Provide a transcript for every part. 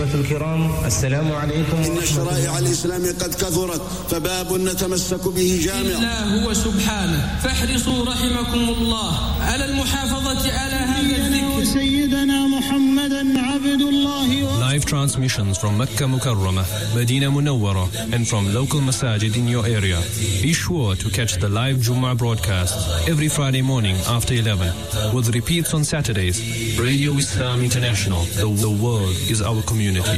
الأحبة الكرام السلام عليكم. إن الشرائع الإسلام قد كثرت فباب نتمسك به جامع. الله هو سبحانه، فاحرصوا رحمكم الله على المحافظة على هذا الذكر. سيدنا محمدا عبد الله. Live transmissions from Mecca Mukarramah, Medina Munawwara and from local masajid in your area. Be sure to catch the live Jummah broadcast every Friday morning after 11 with repeats on Saturdays. Radio Islam International. The world is our community.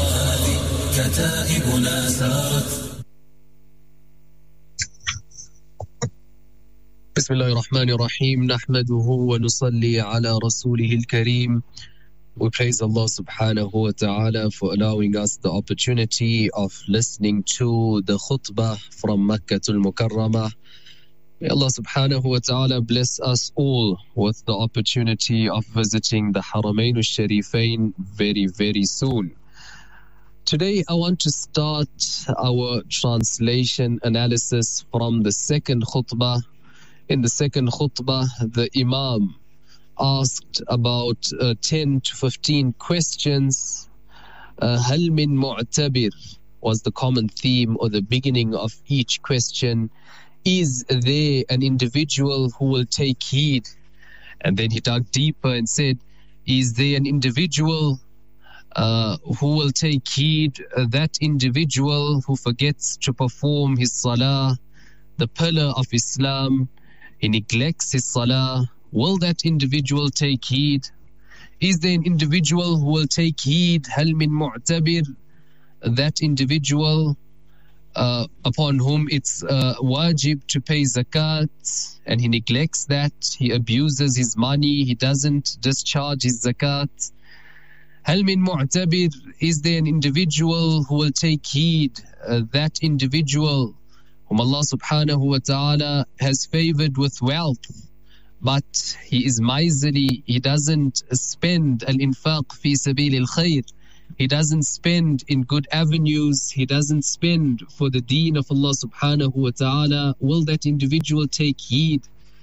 بسم الله الرحمن الرحيم نحمده ونصلي على رسوله الكريم. We praise Allah subhanahu wa ta'ala for allowing us the opportunity of listening to the khutbah from Makkah al-Mukarramah. May Allah subhanahu wa ta'ala bless us all with the opportunity of visiting the Haramain al-Sharifain very, very soon. Today I want to start our translation analysis from the second khutbah. In the second khutbah, the Imam asked about 10 to 15 questions. Hal min mu'tabir was the common theme or the beginning of each question. Is there an individual who will take heed? And then he dug deeper and said, is there an individual who will take heed? That individual who forgets to perform his salah, the pillar of Islam, he neglects his salah. Will that individual take heed? Is there an individual who will take heed? Hal min mu'tabir? That individual upon whom it's wajib to pay zakat and he neglects that, he abuses his money, he doesn't discharge his zakat. Hal min mu'tabir? Is there an individual who will take heed? That individual whom Allah subhanahu wa ta'ala has favored with wealth, but he is miserly, he doesn't spend al-infaq fi sabil al-khair, he doesn't spend in good avenues, he doesn't spend for the deen of Allah subhanahu wa ta'ala. Will that individual take heed?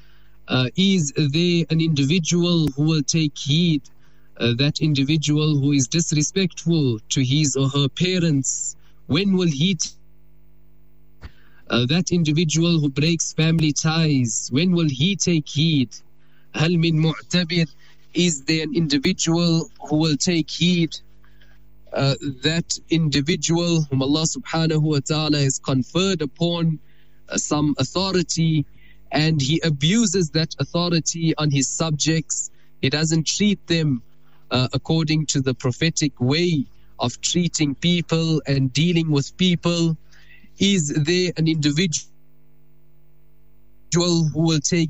Is there an individual who will take heed? That individual who is disrespectful to his or her parents, when will he that individual who breaks family ties, when will he take heed? Hal min mu'tabir? Is there an individual who will take heed? That individual whom Allah subhanahu wa ta'ala has conferred upon some authority and he abuses that authority on his subjects. He doesn't treat them according to the prophetic way of treating people and dealing with people. Is there an individual who will take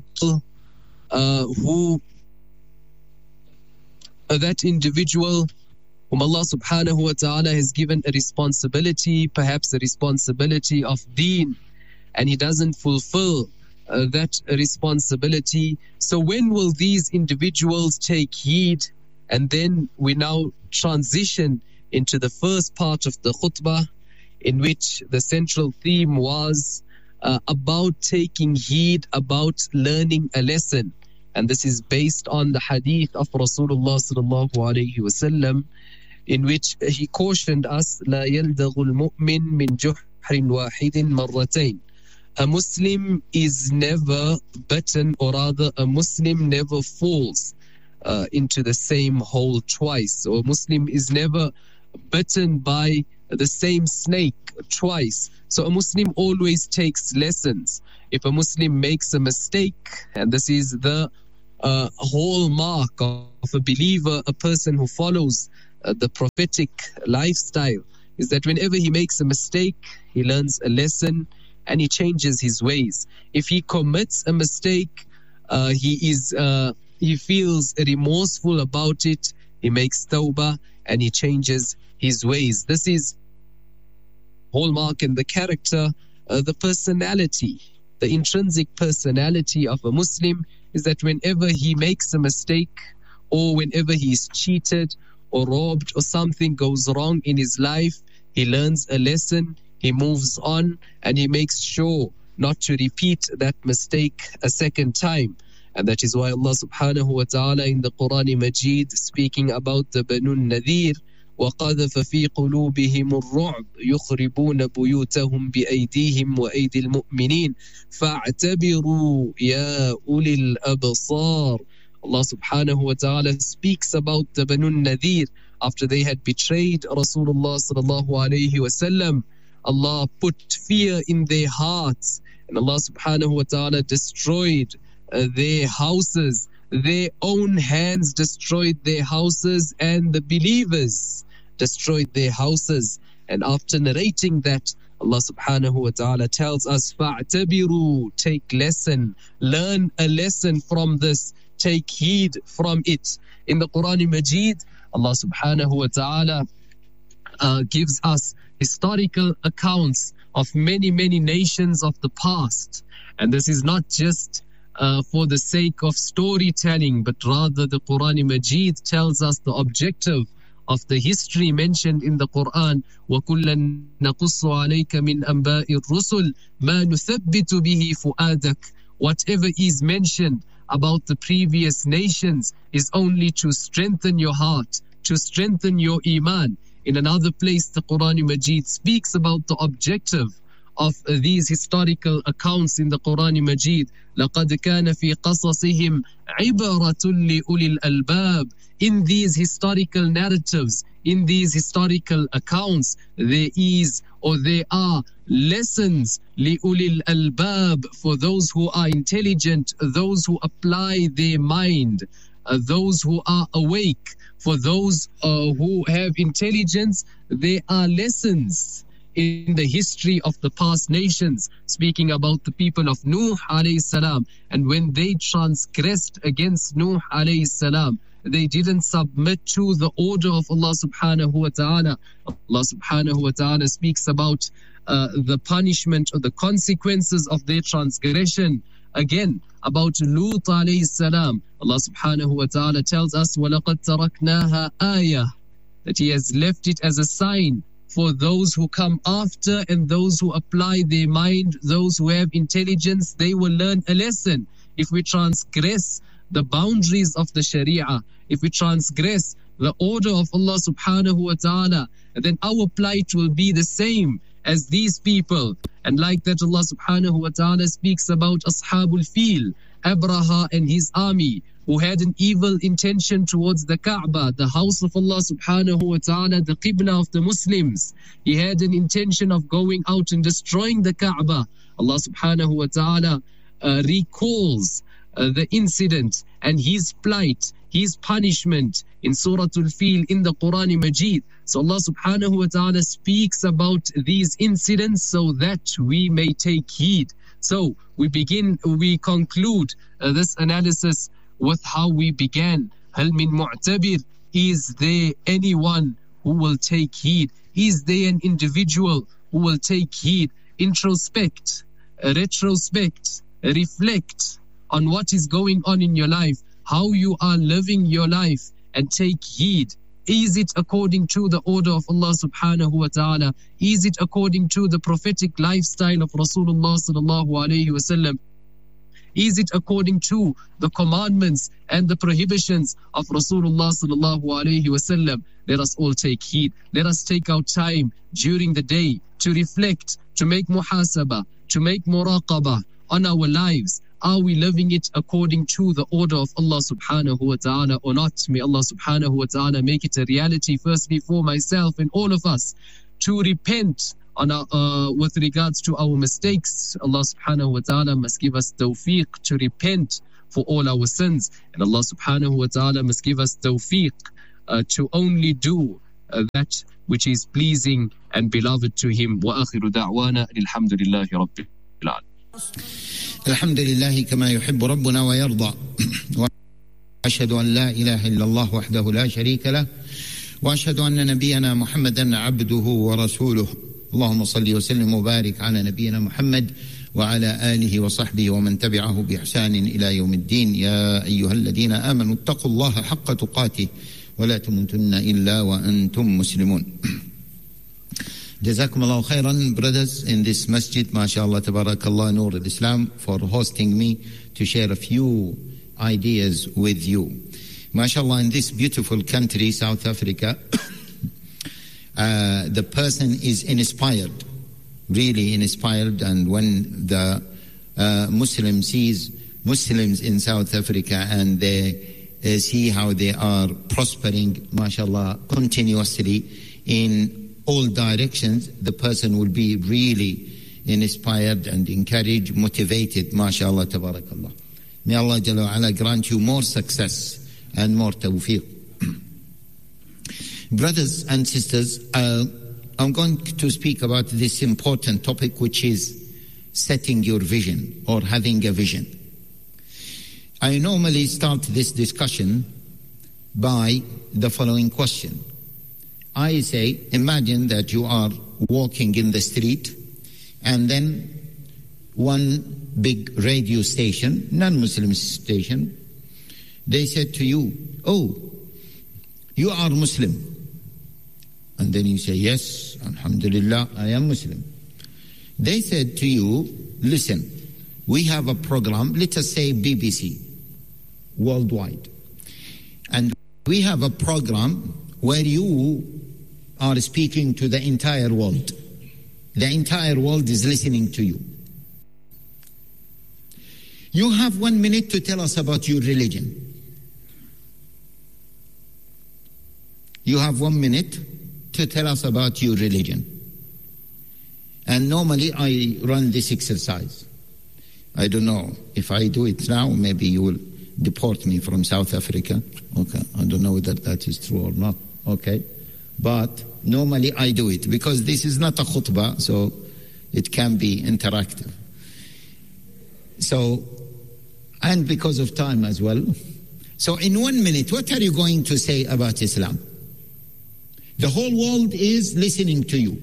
that individual whom Allah subhanahu wa ta'ala has given a responsibility, perhaps a responsibility of deen, and he doesn't fulfill that responsibility? So when will these individuals take heed? And then we now transition into the first part of the khutbah, in which the central theme was about taking heed, about learning a lesson. And this is based on the hadith of Rasulullah sallallahu alayhi wasallam, in which he cautioned us, لا يلدغ المؤمن من جحر واحد مرتين. A Muslim is never bitten, or rather a Muslim never falls into the same hole twice, or a Muslim is never bitten by the same snake twice. So a Muslim always takes lessons. If a Muslim makes a mistake, and this is the hallmark of a believer, a person who follows the prophetic lifestyle, is that whenever he makes a mistake, he learns a lesson and he changes his ways. If he commits a mistake, he feels remorseful about it, he makes tawbah and he changes his ways. This is hallmark in the character, the personality, the intrinsic personality of a Muslim, is that whenever he makes a mistake, or whenever he is cheated or robbed or something goes wrong in his life, he learns a lesson, he moves on, and he makes sure not to repeat that mistake a second time. And that is why Allah subhanahu wa ta'ala in the Quran Majid, speaking about the Banu Nadir, وقذف في قلوبهم الرعب يخربون بيوتهم بأيديهم وأيدي المؤمنين فاعتبروا يا أولي الأبصار. Allah subhanahu wa ta'ala speaks about the Banu Nadir after they had betrayed Rasulullah sallallahu alayhi wa sallam. Allah put fear in their hearts and Allah subhanahu wa ta'ala destroyed their houses. Their own hands destroyed their houses and the believers destroyed their houses. And after narrating that, Allah subhanahu wa ta'ala tells us, فَاعْتَبِرُوا, take lesson, learn a lesson from this, take heed from it. In the Quran Majid, Allah subhanahu wa ta'ala gives us historical accounts of many, many nations of the past. And this is not just for the sake of storytelling, but rather the Quran Majid tells us the objective of the history mentioned in the Quran. وَكُلًّا نَقُصُّ عَلَيْكَ مِنْ أَنْبَاءِ الرُّسُلِ مَا نُثَبِّتُ بِهِ فُؤَادَكَ. Whatever is mentioned about the previous nations is only to strengthen your heart, to strengthen your iman. In another place, the Quran Majid speaks about the objective of these historical accounts in the Quran Majid. لَقَدْ كَانَ فِي قَصَصِهِمْ عِبَرَةٌ لِأُولِي الْأَلْبَابِ. In these historical narratives, in these historical accounts, there is or there are lessons لِأُولِي الْأَلْبَابِ, for those who are intelligent, those who apply their mind, those who are awake, for those who have intelligence. There are lessons in the history of the past nations, speaking about the people of Nuh alayhi salam. And when they transgressed against Nuh alayhi salam, they didn't submit to the order of Allah subhanahu wa ta'ala. Allah subhanahu wa ta'ala speaks about the punishment or the consequences of their transgression. Again, about Lut alayhi salam, Allah subhanahu wa ta'ala tells us, وَلَقَدْ تَرَكْنَاهَا آيَةً, that He has left it as a sign for those who come after and those who apply their mind, those who have intelligence. They will learn a lesson. If we transgress the boundaries of the Sharia, if we transgress the order of Allah subhanahu wa ta'ala, then our plight will be the same as these people. And like that, Allah subhanahu wa ta'ala speaks about Ashabul Fil, Abraha and his army, who had an evil intention towards the Kaaba, the house of Allah subhanahu wa ta'ala, the Qibla of the Muslims. He had an intention of going out and destroying the Kaaba. Allah subhanahu wa ta'ala recalls the incident and his plight, his punishment in Surah Al-Fil in the Quran Majid. So Allah subhanahu wa ta'ala speaks about these incidents so that we may take heed. So we conclude this analysis with how we began. هل من معتبر? Is there anyone who will take heed? Is there an individual who will take heed, introspect, retrospect, reflect on what is going on in your life, how you are living your life, and take heed? Is it according to the order of Allah subhanahu wa ta'ala? Is it according to the prophetic lifestyle of Rasulullah sallallahu alayhi wa sallam? Is it according to the commandments and the prohibitions of Rasulullah sallallahu alayhi wa sallam? Let us all take heed. Let us take our time during the day to reflect, to make muhasabah, to make muraqabah on our lives. Are we living it according to the order of Allah subhanahu wa ta'ala or not? May Allah subhanahu wa ta'ala make it a reality firstly for myself and all of us to repent on with regards to our mistakes. Allah subhanahu wa ta'ala must give us tawfiq to repent for all our sins, and Allah subhanahu wa ta'ala must give us tawfiq to only do that which is pleasing and beloved to Him. Wa akhiru da'wana alhamdulillahi rabbil alamin. Alhamdulillah kama yuhibbu rabbuna wa yarda. Wa ashhadu an la ilaha illa Allah wahdahu la sharika lah wa ashhadu anna nabiyyana Muhammadan abduhu wa rasuluh. اللهم صل وسلم وبارك على نبينا محمد وعلى آله وصحبه ومن تبعه بإحسان إلى يوم الدين. يا أيها الذين آمنوا اتقوا الله حق تقاته ولا تموتن إلا وأنتم مسلمون. جزاكم الله خيرا, brothers in this masjid, mashallah, tabarakallah, Nur al-Islam, for hosting me to share a few ideas with you. Mashallah, in this beautiful country, South Africa, the person is inspired, really inspired, and when the Muslim sees Muslims in South Africa and they see how they are prospering, mashallah, continuously in all directions, the person will be really inspired and encouraged, motivated, mashallah, tabarakallah. May Allah Jalla wa Ala grant you more success and more tawfiq. Brothers and sisters, I'm going to speak about this important topic, which is setting your vision or having a vision. I normally start this discussion by the following question. I say, imagine that you are walking in the street and then one big radio station, non-Muslim station, they said to you, oh, you are Muslim. And then you say, yes, alhamdulillah, I am Muslim. They said to you, listen, we have a program, let us say BBC, worldwide. And we have a program where you are speaking to the entire world. The entire world is listening to you. You have 1 minute to tell us about your religion. You have 1 minute to tell us about your religion. And normally I run this exercise. I don't know if I do it now, maybe you will deport me from South Africa. Okay, I don't know whether that is true or not. Okay, but normally I do it because this is not a khutbah, so it can be interactive. So, and because of time as well. So in 1 minute, what are you going to say about Islam? The whole world is listening to you.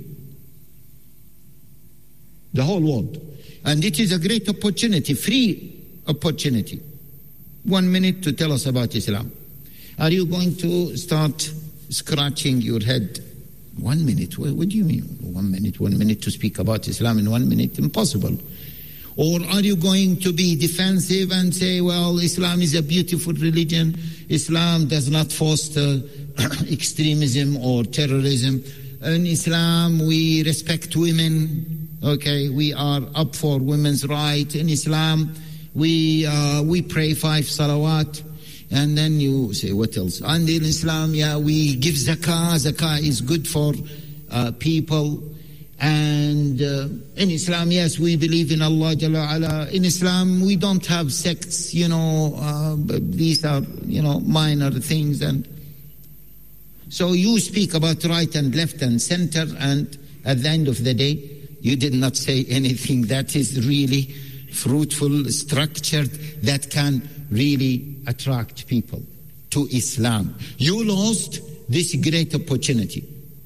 The whole world. And it is a great opportunity, free opportunity. 1 minute to tell us about Islam. Are you going to start scratching your head? 1 minute? What do you mean? 1 minute? 1 minute to speak about Islam in 1 minute? Impossible. Or are you going to be defensive and say, well, Islam is a beautiful religion. Islam does not foster extremism or terrorism. In Islam, we respect women. Okay, we are up for women's rights. In Islam, we pray 5 salawat. And then you say, what else? And in Islam, we give zakah. Zakah is good for people. And in Islam, yes, we believe in Allah Jalla Ala. In Islam, we don't have sects, these are, minor things. And so you speak about right and left and center, and at the end of the day, you did not say anything that is really fruitful, structured, that can really attract people to Islam. You lost this great opportunity.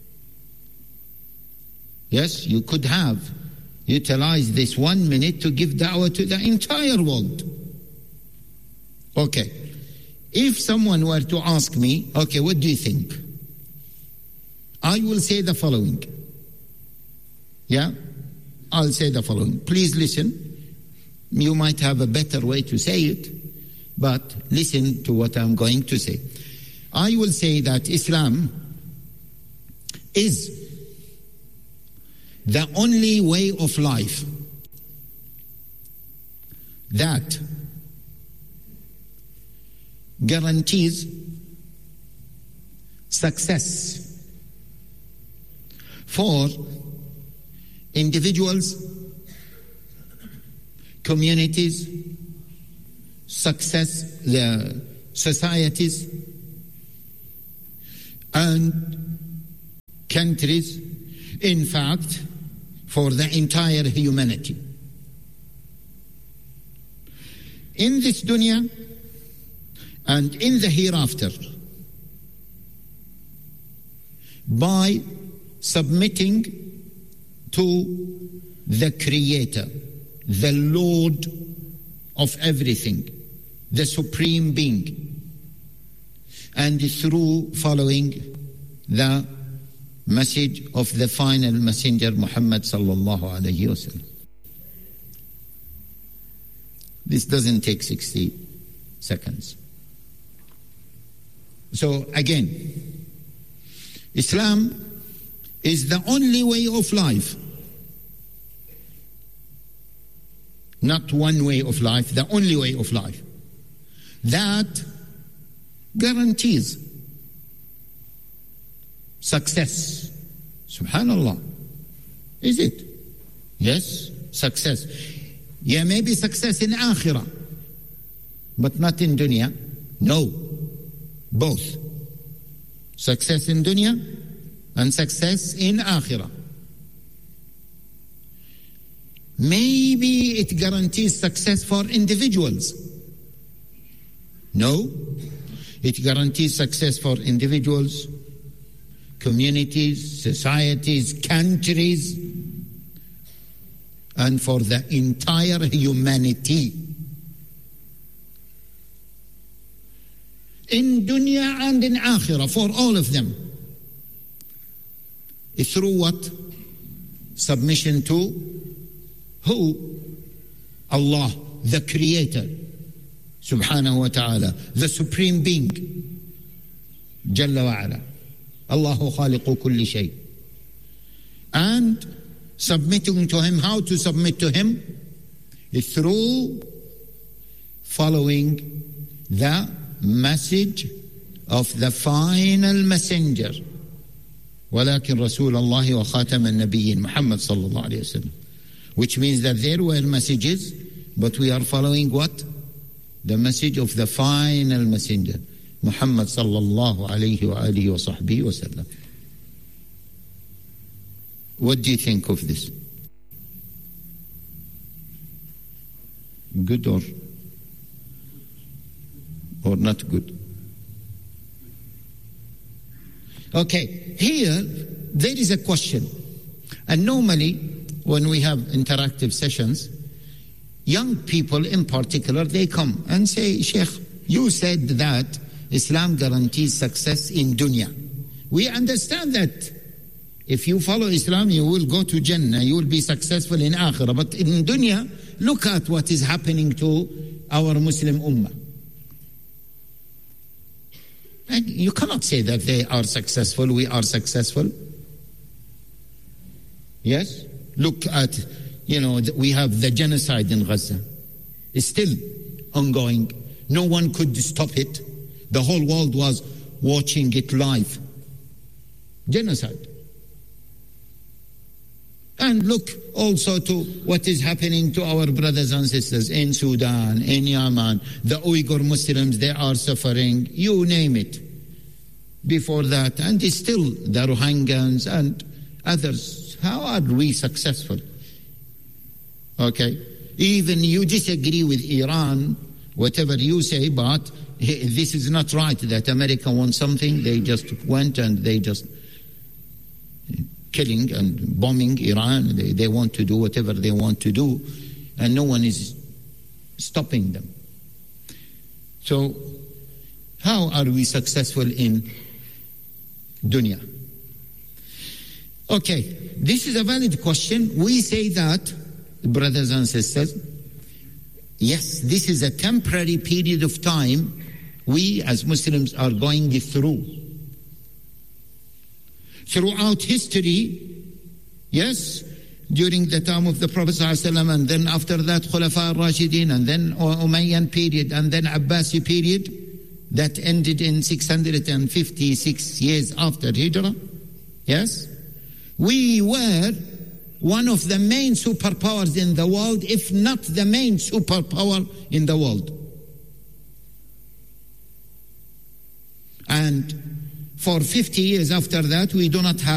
Yes, you could have utilized this 1 minute to give da'wah to the entire world. Okay. If someone were to ask me, okay, what do you think? I will say the following. Yeah? I'll say the following. Please listen. You might have a better way to say it, but listen to what I'm going to say. I will say that Islam is the only way of life that guarantees success for individuals, communities, the societies, and countries, in fact, for the entire humanity. In this dunya and in the hereafter, by submitting to the Creator, the Lord of everything, the Supreme Being, and through following the message of the final messenger Muhammad sallallahu alayhi wasallam. This doesn't take 60 seconds. So again, Islam is the only way of life. Not one way of life, the only way of life. That guarantees success. Subhanallah. Is it? Yes, success. Yeah, maybe success in akhirah, but not in dunya. No, both. Success in dunya and success in akhirah. Maybe it guarantees success for individuals. No, it guarantees success for individuals, communities, societies, countries, and for the entire humanity. In dunya and in akhirah, for all of them. Through what? Submission to who? Allah, the Creator, Subhanahu wa ta'ala, the Supreme Being, Jalla wa ala. Allahu khaliqu kulli shay. And submitting to Him. How to submit to Him? Through following the message of the final messenger. ولكن رسول الله وخاتم النبيين محمد صلى الله عليه وسلم. Which means that there were messages, but we are following what? The message of the final messenger, Muhammad sallallahu alayhi wa alihi wa sahbihi wa sallam. What do you think of this? Good or not good? Okay, here there is a question. And normally when we have interactive sessions, young people in particular, they come and say, Sheikh, you said that Islam guarantees success in dunya. We understand that if you follow Islam, you will go to Jannah, you will be successful in Akhirah. But in dunya, look at what is happening to our Muslim ummah. And you cannot say that they are successful, we are successful. Yes? Look at, we have the genocide in Gaza. It's still ongoing. No one could stop it. The whole world was watching it live. Genocide. And look also to what is happening to our brothers and sisters in Sudan, in Yemen, the Uyghur Muslims, they are suffering, you name it. Before that, and it's still the Rohingyas and others. How are we successful? Okay. Even you disagree with Iran, whatever you say, but this is not right that America wants something. They just went and they just killing and bombing Iran. They want to do whatever they want to do, and no one is stopping them. So how are we successful in dunya? Okay, this is a valid question. We say that, brothers and sisters, yes, this is a temporary period of time we as Muslims are going through. Throughout history, yes, during the time of the Prophet ﷺ, and then after that Khulafa al-Rashidin, and then Umayyan period, and then Abbasi period, that ended in 656 years after Hijrah, yes, we were one of the main superpowers in the world, if not the main superpower in the world. And for 50 years after that, we do not have